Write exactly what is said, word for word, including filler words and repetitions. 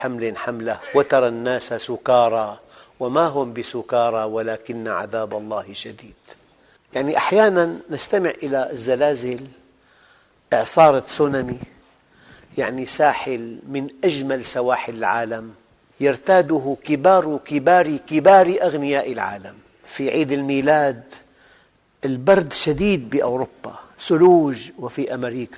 حمل حمله وترى الناس سكارى وما هم بسكارى ولكن عذاب الله شديد. يعني أحيانا نستمع إلى الزلازل، إعصار تسونامي، يعني ساحل من أجمل سواحل العالم يرتاده كبار كبار كبار أغنياء العالم. في عيد الميلاد البرد شديد بأوروبا، ثلوج، وفي أمريكا